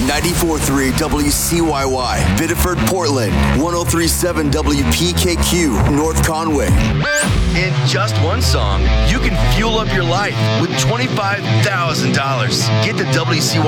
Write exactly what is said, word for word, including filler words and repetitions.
ninety-four point three W C Y Y, Biddeford, Portland, one oh three point seven W P K Q, North Conway. In just one song, you can fuel up your life with twenty-five thousand dollars. Get the W C Y